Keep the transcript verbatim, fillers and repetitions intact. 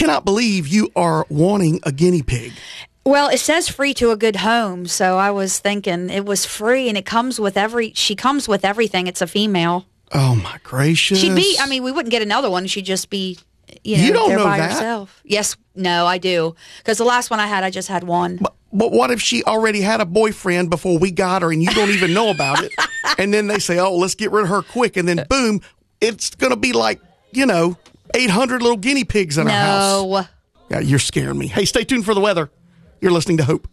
cannot believe you are wanting a guinea pig. Well, it says free to a good home, so I was thinking it was free, and it comes with every. She comes with everything. It's a female. Oh my gracious! She'd be. I mean, we wouldn't get another one. She'd just be, you know, You don't there know by that. herself. Yes, no, I do, because the last one I had, I just had one. But, but what if she already had a boyfriend before we got her, and you don't even know about it? And then they say, "Oh, let's get rid of her quick," and then boom, it's going to be like, you know, eight hundred little guinea pigs in our house. No. Yeah, you're scaring me. Hey, stay tuned for the weather. You're listening to Hope.